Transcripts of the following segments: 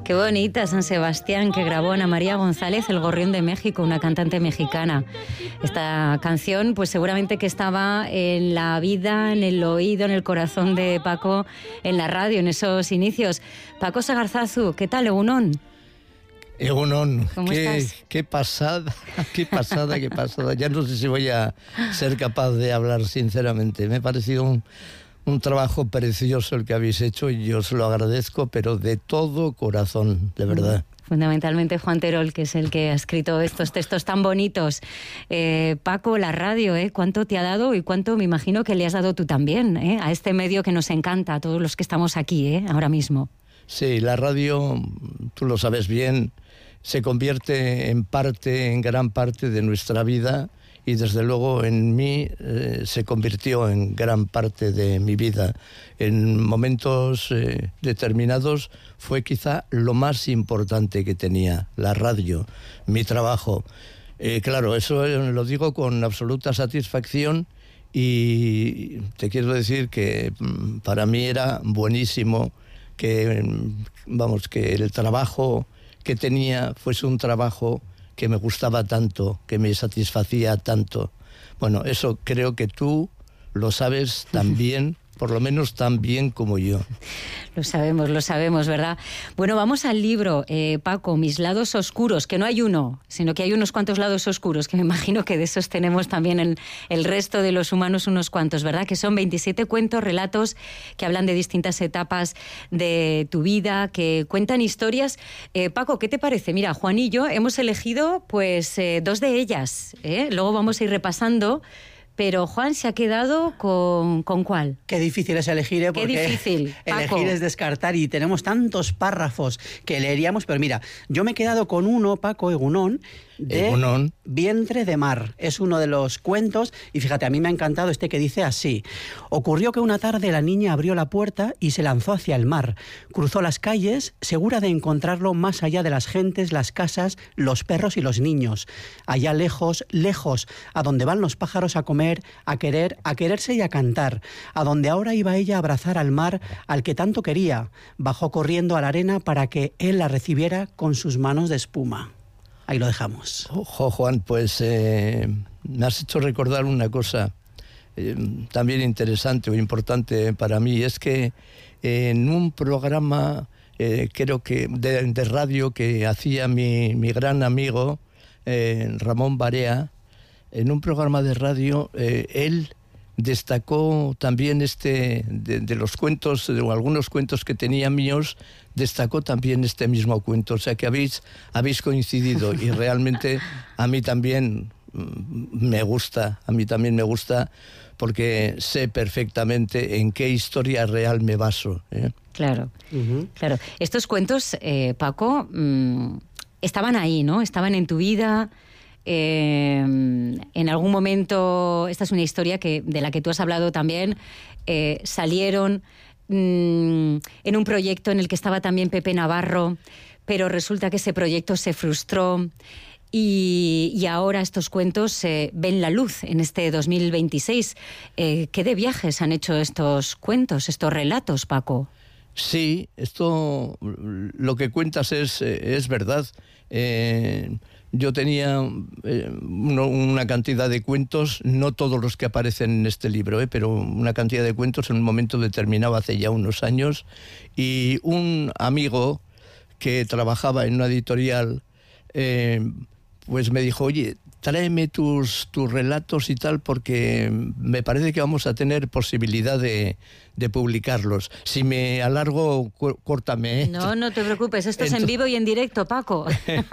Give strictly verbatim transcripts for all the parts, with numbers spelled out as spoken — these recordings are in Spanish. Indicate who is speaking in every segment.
Speaker 1: Qué bonita San Sebastián, que grabó Ana María González, El Gorrión de México, una cantante mexicana. Esta canción, pues seguramente que estaba en la vida, en el oído, en el corazón de Paco, en la radio, en esos inicios. Paco Sagarzazu, ¿qué tal, Egunon?
Speaker 2: Egunon,
Speaker 1: ¿Cómo
Speaker 2: qué,
Speaker 1: estás?
Speaker 2: qué pasada, qué pasada, qué pasada. Ya no sé si voy a ser capaz de hablar sinceramente. Me ha parecido un, un trabajo precioso el que habéis hecho y yo os lo agradezco, pero de todo corazón, de verdad.
Speaker 1: Fundamentalmente Juan Terol, que es el que ha escrito estos textos tan bonitos. Eh, Paco, la radio, ¿eh? ¿Cuánto te ha dado y cuánto me imagino que le has dado tú también, ¿eh? A este medio que nos encanta, a todos los que estamos aquí, ¿eh? Ahora mismo?
Speaker 2: Sí, la radio, tú lo sabes bien, se convierte en parte, en gran parte de nuestra vida y desde luego en mí eh, se convirtió en gran parte de mi vida. En momentos eh, determinados fue quizá lo más importante que tenía, la radio, mi trabajo. Eh, claro, eso lo digo con absoluta satisfacción y te quiero decir que para mí era buenísimo que, vamos, que el trabajo que tenía fuese un trabajo que me gustaba tanto, que me satisfacía tanto. Bueno, eso creo que tú lo sabes también, por lo menos tan bien como yo.
Speaker 1: Lo sabemos, lo sabemos, ¿verdad? Bueno, vamos al libro, eh, Paco, Mis lados oscuros, que no hay uno, sino que hay unos cuantos lados oscuros, que me imagino que de esos tenemos también el, el resto de los humanos unos cuantos, ¿verdad? Que son veintisiete cuentos, relatos que hablan de distintas etapas de tu vida, que cuentan historias. Eh, Paco, ¿qué te parece? Mira, Juan y yo hemos elegido pues eh, dos de ellas, ¿eh? Luego vamos a ir repasando. Pero Juan se ha quedado con, ¿con cuál?
Speaker 3: Qué difícil es elegir, ¿eh? Porque
Speaker 1: Qué difícil, Paco.
Speaker 3: Elegir es descartar y tenemos tantos párrafos que leeríamos. Pero mira, yo me he quedado con uno, Paco, Egunon, de
Speaker 2: Egunon.
Speaker 3: Vientre de mar. Es uno de los cuentos y fíjate, a mí me ha encantado este que dice así. Ocurrió que una tarde la niña abrió la puerta y se lanzó hacia el mar. Cruzó las calles, segura de encontrarlo más allá de las gentes, las casas, los perros y los niños. Allá lejos, lejos, a donde van los pájaros a comer, a querer, a quererse y a cantar, a donde ahora iba ella a abrazar al mar al que tanto quería. Bajó corriendo a la arena para que él la recibiera con sus manos de espuma. Ahí lo dejamos.
Speaker 2: Ojo, Juan, pues eh, me has hecho recordar una cosa eh, también interesante o importante para mí. Es que eh, en un programa, eh, creo que de, de radio que hacía mi, mi gran amigo eh, Ramón Barea, en un programa de radio, eh, él destacó también este, de, de los cuentos, de algunos cuentos que tenía míos, destacó también este mismo cuento. O sea que habéis, habéis coincidido y realmente a mí también me gusta, a mí también me gusta porque sé perfectamente en qué historia real me baso, ¿eh?
Speaker 1: Claro, uh-huh. claro. Estos cuentos, eh, Paco, mmm, estaban ahí, ¿no? Estaban en tu vida. Eh, en algún momento, esta es una historia que, de la que tú has hablado también, eh, salieron mmm, en un proyecto en el que estaba también Pepe Navarro, pero resulta que ese proyecto se frustró y, y ahora estos cuentos eh, ven la luz en este dos mil veintiséis. Eh, ¿Qué de viajes han hecho estos cuentos, estos relatos, Paco?
Speaker 2: Sí, esto, lo que cuentas es, es verdad. Eh, Yo tenía eh, uno, una cantidad de cuentos, no todos los que aparecen en este libro, eh, pero una cantidad de cuentos en un momento determinado hace ya unos años, y un amigo que trabajaba en una editorial eh, pues me dijo, oye, tráeme tus, tus relatos y tal, porque me parece que vamos a tener posibilidad de, de publicarlos. Si me alargo, cu- córtame. ¿eh?
Speaker 1: No, no te preocupes, esto
Speaker 2: Entonces,
Speaker 1: es en vivo y en directo, Paco.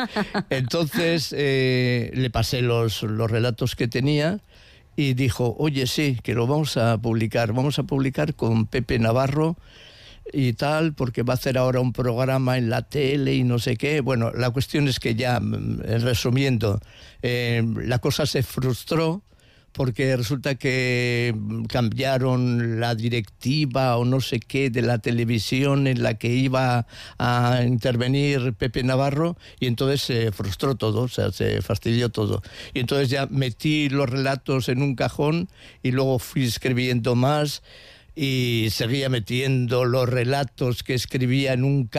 Speaker 2: Entonces eh, le pasé los, los relatos que tenía y dijo, oye, sí, que lo vamos a publicar. Vamos a publicar con Pepe Navarro y tal, porque va a hacer ahora un programa en la tele y no sé qué. Bueno, la cuestión es que ya, resumiendo, eh, la cosa se frustró porque resulta que cambiaron la directiva o no sé qué de la televisión en la que iba a intervenir Pepe Navarro y entonces se frustró todo, o sea, se fastidió todo. Y entonces ya metí los relatos en un cajón y luego fui escribiendo más y seguía metiendo los relatos que escribía en un